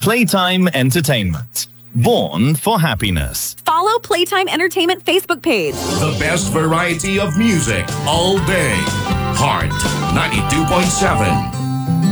Playtime Entertainment. Born for happiness. Follow Playtime Entertainment Facebook page. The best variety of music all day. Heart 92.7.